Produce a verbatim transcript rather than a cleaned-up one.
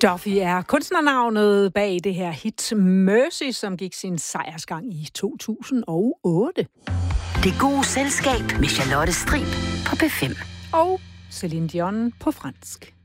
Duffy er kunstnernavnet bag det her hit Mercy, som gik sin sejrsgang i to tusind og otte. Det gode selskab med Charlotte Strib på P fem. Og Céline Dion på fransk.